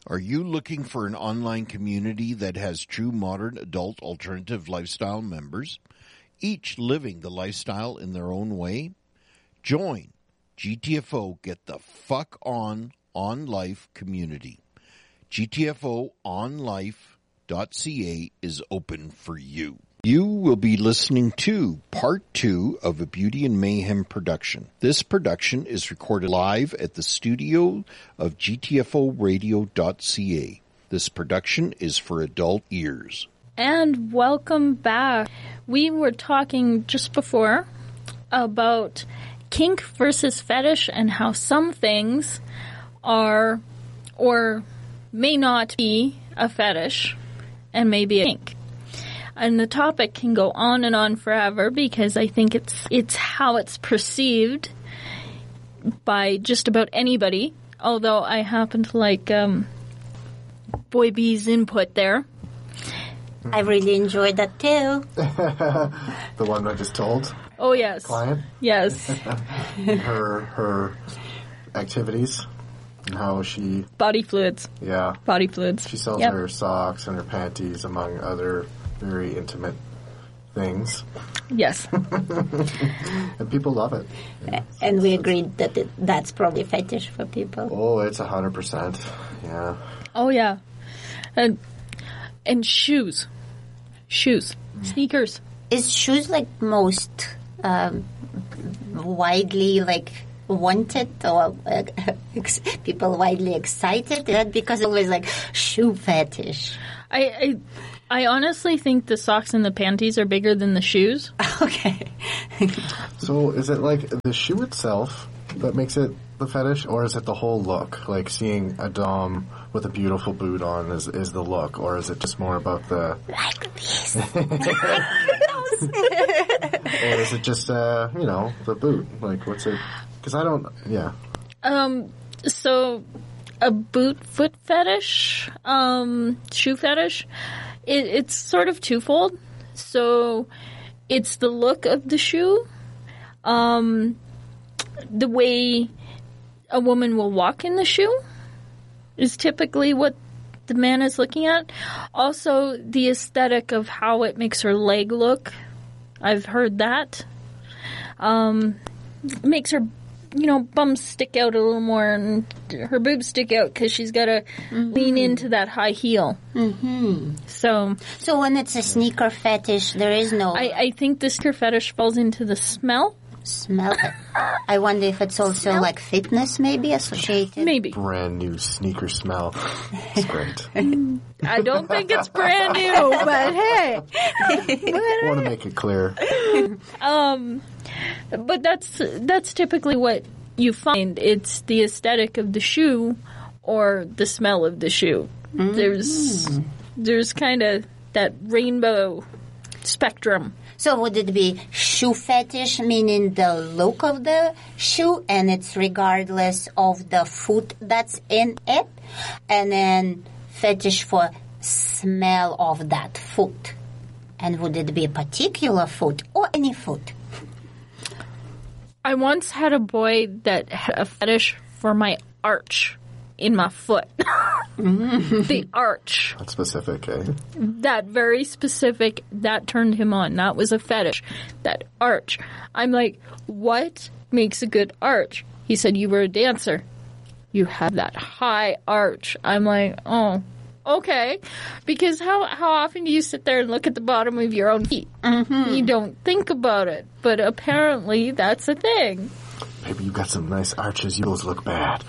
Are you looking for an online community that has true modern adult alternative lifestyle members, each living the lifestyle in their own way? Join GTFO Get the Fuck On Life community. GTFOonlife.ca is open for you. You will be listening to Part 2 of a Beauty and Mayhem production. This production is recorded live at the studio of GTFOradio.ca. This production is for adult ears. And welcome back. We were talking just before about kink versus fetish and how some things are or may not be a fetish and may be a kink. And the topic can go on and on forever because I think it's how it's perceived by just about anybody. Although I happen to like Boy B's input there. I really enjoyed that too. The one I just told. Oh yes. Client. Yes. her activities and how she body fluids. Yeah. Body fluids. She sells her socks and her panties among other very intimate things. Yes. And people love it. And we agreed that that's probably fetish for people. Oh, it's 100%. Yeah. Oh, yeah. And shoes. Sneakers. Is shoes like most widely like wanted or people widely excited? That because it was like shoe fetish. I honestly think the socks and the panties are bigger than the shoes. Okay. So is it like the shoe itself that makes it the fetish, or is it the whole look? Like seeing a dom with a beautiful boot on is the look, or is it just more about the... Like this. Or is it just, the boot? Like, what's it... Because I don't... Yeah. So a foot fetish, shoe fetish... It's sort of twofold. So it's the look of the shoe, the way a woman will walk in the shoe is typically what the man is looking at. Also, the aesthetic of how it makes her leg look. I've heard that. Makes her, bums stick out a little more and her boobs stick out because she's got to lean into that high heel. Mm-hmm. So when it's a sneaker fetish, there is no... I think the sneaker fetish falls into the smell. Smell. I wonder if it's also like fitness maybe associated. Maybe. Brand new sneaker smell. It's great. I don't think it's brand new, but hey. I want to make it clear. But that's typically what you find. It's the aesthetic of the shoe or the smell of the shoe. There's kind of that rainbow spectrum. So would it be shoe fetish, meaning the look of the shoe, and it's regardless of the foot that's in it, and then fetish for smell of that foot? And would it be a particular foot or any foot? I once had a boy that had a fetish for my arch in my foot. The arch. That's specific, eh? That very specific, that turned him on. That was a fetish. That arch. I'm like, what makes a good arch? He said, you were a dancer. You have that high arch. I'm like, oh, okay. Because how often do you sit there and look at the bottom of your own feet? Mm-hmm. You don't think about it. But apparently that's a thing. Baby, you got some nice arches. You both look bad.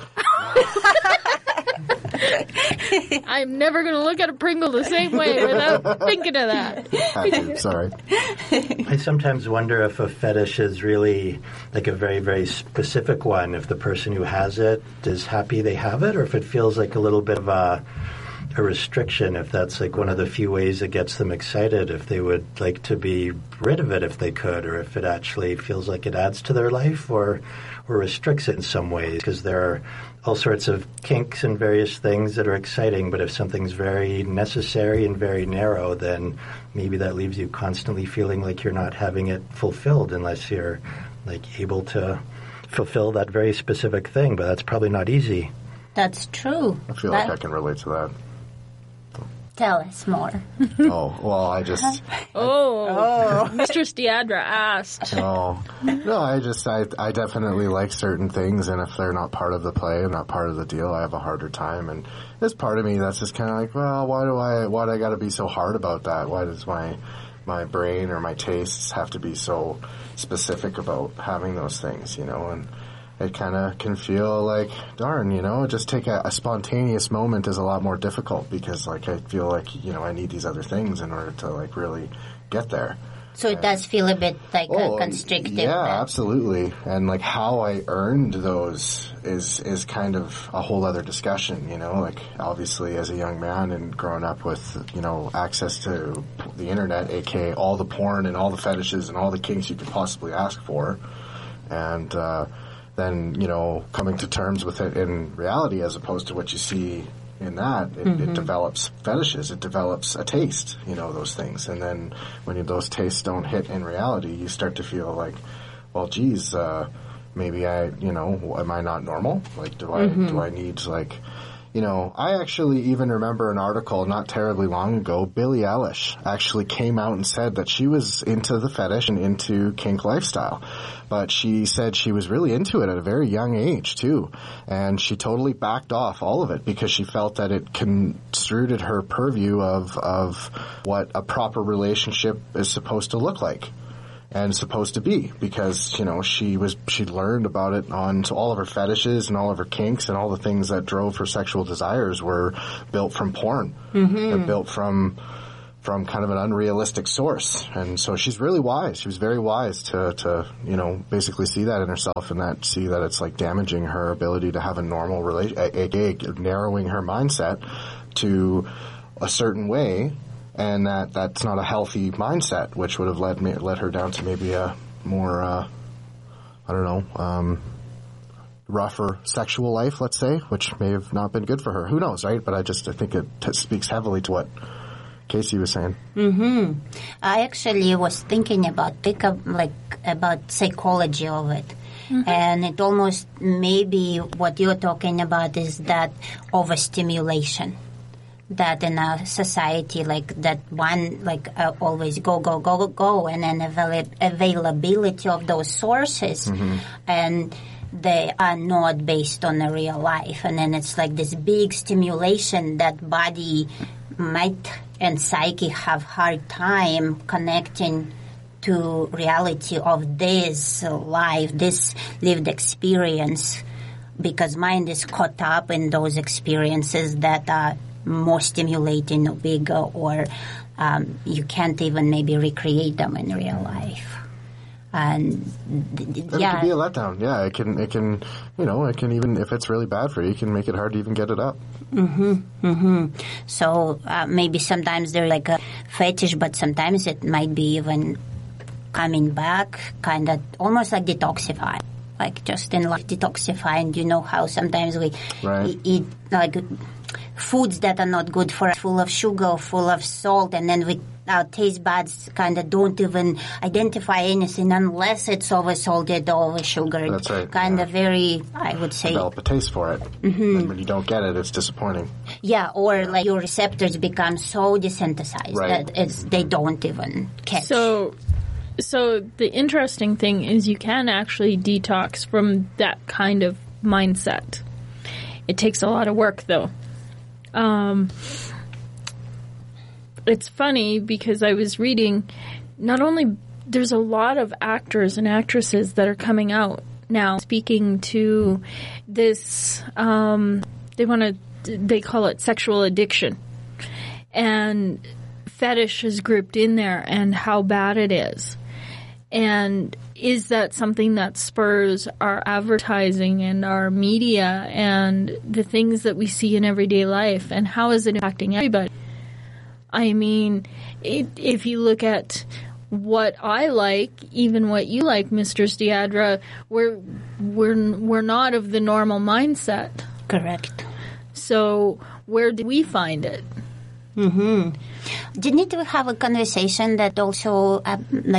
I'm never going to look at a Pringle the same way without thinking of that. Sorry. I sometimes wonder if a fetish is really like a very, very specific one, if the person who has it is happy they have it, or if it feels like a little bit of a restriction, if that's like one of the few ways it gets them excited, if they would like to be rid of it if they could, or if it actually feels like it adds to their life or restricts it in some ways, because there are all sorts of kinks and various things that are exciting, but if something's very necessary and very narrow, then maybe that leaves you constantly feeling like you're not having it fulfilled unless you're like able to fulfill that very specific thing, but that's probably not easy. That's true. I feel like I can relate to that. Tell us more. Oh, well, I just... Mistress Deidre asked. No, I definitely like certain things, and if they're not part of the play and not part of the deal, I have a harder time. And there's part of me that's just kind of like, well, why do I got to be so hard about that? Why does my brain or my tastes have to be so specific about having those things, you know? And it kind of can feel like, darn, you know, just take a spontaneous moment is a lot more difficult because, like, I feel like, you know, I need these other things in order to, like, really get there. So it does feel a bit like constrictive. Yeah, then. absolutely. And, like, how I earned those is kind of a whole other discussion, you know? Like, obviously, as a young man and growing up with, you know, access to the internet, aka all the porn and all the fetishes and all the kinks you could possibly ask for, and, then, you know, coming to terms with it in reality as opposed to what you see in that, it develops fetishes. It develops a taste, you know, those things. And then when those tastes don't hit in reality, you start to feel like, well, geez, maybe am I not normal? Like, do I need, like... You know, I actually even remember an article not terribly long ago. Billie Eilish actually came out and said that she was into the fetish and into kink lifestyle. But she said she was really into it at a very young age, too. And she totally backed off all of it because she felt that it construed her purview of what a proper relationship is supposed to look like. And supposed to be, because, you know, she learned about it on all of her fetishes and all of her kinks and all the things that drove her sexual desires were built from porn. And built from kind of an unrealistic source. And so she's really wise. She was very wise to you know, basically see that in herself and see that it's like damaging her ability to have a normal relationship, narrowing her mindset to a certain way. And that's not a healthy mindset, which would have led her down to maybe a more, rougher sexual life, let's say, which may have not been good for her. Who knows, right? But I think it speaks heavily to what Casey was saying. I actually was thinking about psychology of it. And it almost maybe what you're talking about is that overstimulation. That in a society like that one, like always go, and then availability of those sources, and they are not based on a real life. And then it's like this big stimulation that body might and psyche have hard time connecting to reality of this life, this lived experience, because mind is caught up in those experiences that are more stimulating or bigger, or you can't even maybe recreate them in real life. And it can be a letdown. Yeah, it can, you know, it can even, if it's really bad for you, it can make it hard to even get it up. So maybe sometimes they're like a fetish, but sometimes it might be even coming back, kind of almost like detoxifying. Like just in like detoxifying, you know how sometimes we eat like foods that are not good for us, full of sugar, full of salt, and then our taste buds kind of don't even identify anything unless it's over-salted or over-sugared. That's right. Kind of very, I would say... Develop a taste for it. And when you don't get it, it's disappointing. Yeah, or like your receptors become so desensitized that they don't even catch. So the interesting thing is you can actually detox from that kind of mindset. It takes a lot of work, though. It's funny because I was reading, not only there's a lot of actors and actresses that are coming out now speaking to this, they call it sexual addiction. And fetish is grouped in there and how bad it is. And is that something that spurs our advertising and our media and the things that we see in everyday life? And how is it impacting everybody? I mean, if you look at what I like, even what you like, Mistress Deidre, we're not of the normal mindset. Correct. So where do we find it? Didn't we have a conversation that also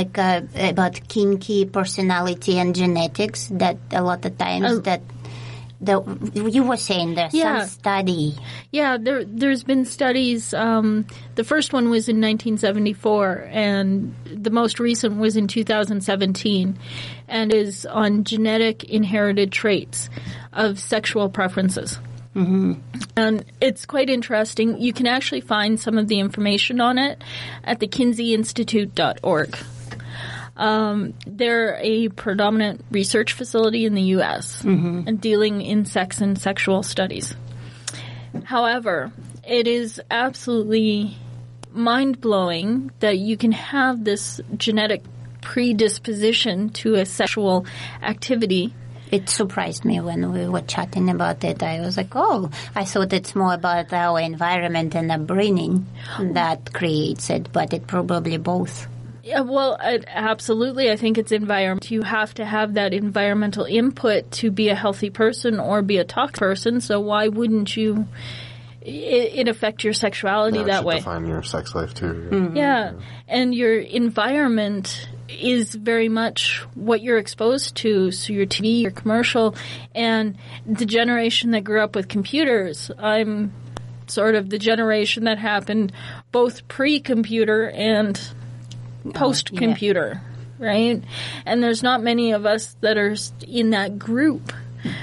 about kinky personality and genetics, that a lot of times that You were saying there's some study. Yeah, there's been studies. The first one was in 1974, and the most recent was in 2017, and is on genetic inherited traits of sexual preferences. Mm-hmm. And it's quite interesting. You can actually find some of the information on it at the KinseyInstitute.org. They're a predominant research facility in the U.S. And dealing in sex and sexual studies. However, it is absolutely mind-blowing that you can have this genetic predisposition to a sexual activity. It surprised me when we were chatting about it. I was like, oh, I thought it's more about our environment and upbringing that creates it, but it probably both. Yeah, well, absolutely. I think it's environment. You have to have that environmental input to be a healthy person or be a toxic person. So why wouldn't you it affect your sexuality that way? Define your sex life too. Mm-hmm. Yeah, and your environment is very much what you're exposed to. So your TV, your commercial, and the generation that grew up with computers. I'm sort of the generation that happened both pre-computer and post-computer, right? And there's not many of us that are in that group.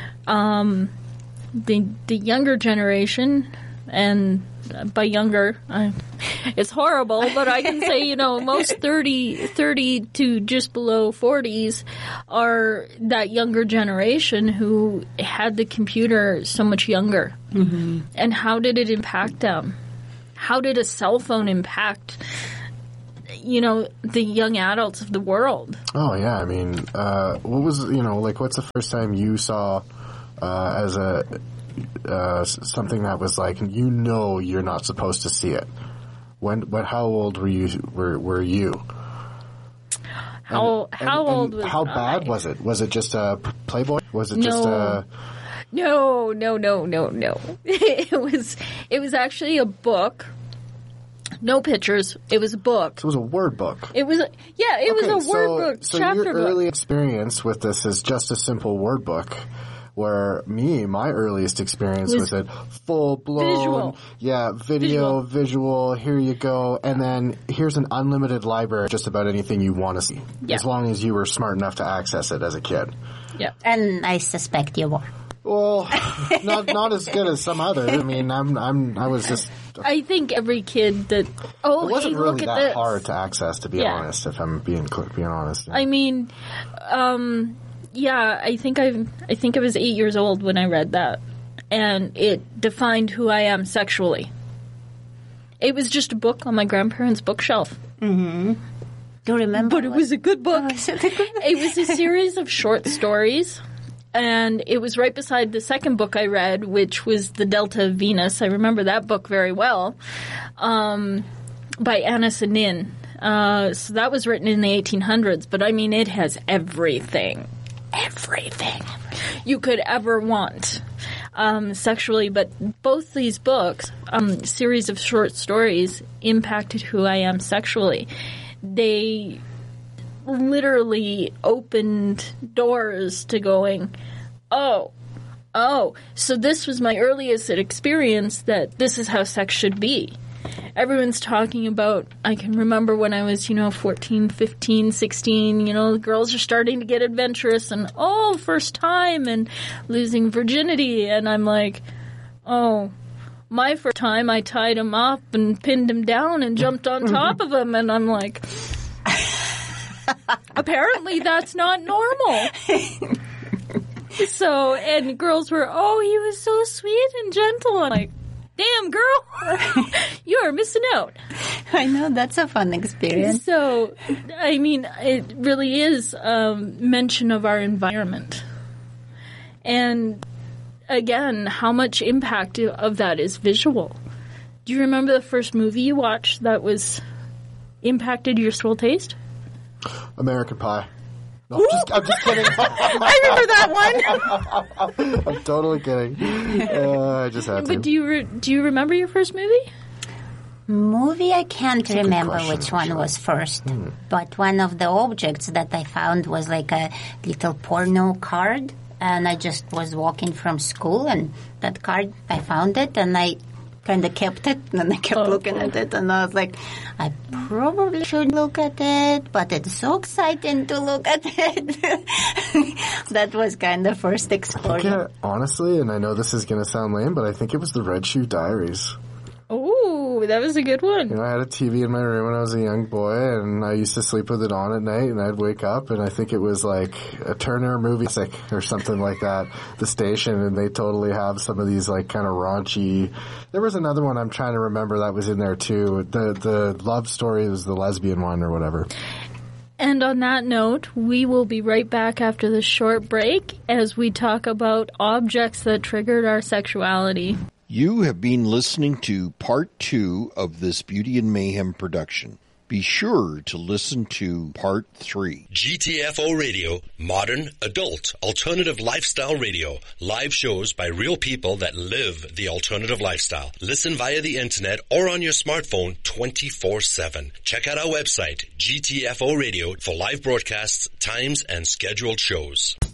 The younger generation, and by younger, it's horrible, but I can say, most 30 to just below 40s are that younger generation who had the computer so much younger. Mm-hmm. And how did it impact them? How did a cell phone impact the young adults of the world? Oh, yeah. I mean, what was, what's the first time you saw as a something that was like, you're not supposed to see it? How old were you? How old was how bad was it? Was it just a Playboy? Was it just a... No. It was actually a book. No pictures. It was a book. So it was a word book. It was a word book, so chapter your book. early experience with this is just a simple word book, where my earliest experience was a full-blown... Visual. Yeah, visual, here you go, and then here's an unlimited library of just about anything you want to see, as long as you were smart enough to access it as a kid. Yeah. And I suspect you were. Well, not as good as some others. I mean, I was just... I think every kid that... Oh, it wasn't hey, really look at that this. hard to access, to be honest, if I'm being honest. I mean, I think I was 8 years old when I read that, and it defined who I am sexually. It was just a book on my grandparents' bookshelf. Mm-hmm. Do you remember? But it was a good book. It was a series of short stories. And it was right beside the second book I read, which was The Delta of Venus. I remember that book very well, by Anna Sanin. So that was written in the 1800s. But, I mean, it has everything you could ever want sexually. But both these books, series of short stories, impacted who I am sexually. They literally opened doors to going, oh, so this was my earliest experience that this is how sex should be. Everyone's talking about, I can remember when I was, 14, 15, 16, the girls are starting to get adventurous and, first time and losing virginity. And I'm like, my first time I tied him up and pinned him down and jumped on top of him. And I'm like... Apparently that's not normal. So, and girls were, he was so sweet and gentle. I'm like, damn, girl, you are missing out. I know, that's a fun experience. So, I mean, it really is mention of our environment. And again, how much impact of that is visual. Do you remember the first movie you watched that was impacted your sexual taste? American Pie. No, I'm just kidding. I remember that one. I'm totally kidding. I just had to. But do you remember your first movie? Movie, I can't remember which one was first. But one of the objects that I found was like a little porno card. and I just was walking from school, and that card, I found it, and I kind of kept it, and I kept looking at it, and I was like, I probably should look at it, but it's so exciting to look at it. That was kind of first exploring. Yeah, honestly, and I know this is going to sound lame, but I think it was the Red Shoe Diaries. Oh, that was a good one. You know, I had a TV in my room when I was a young boy, and I used to sleep with it on at night, and I'd wake up, and I think it was like a Turner movie or something like that, the station, and they totally have some of these like kind of raunchy. There was another one I'm trying to remember that was in there too. The love story was the lesbian one or whatever. And on that note, we will be right back after this short break as we talk about objects that triggered our sexuality. You have been listening to part 2 of this Beauty and Mayhem production. Be sure to listen to part 3. GTFO Radio, modern, adult, alternative lifestyle radio. Live shows by real people that live the alternative lifestyle. Listen via the internet or on your smartphone 24/7. Check out our website, GTFO Radio, for live broadcasts, times, and scheduled shows.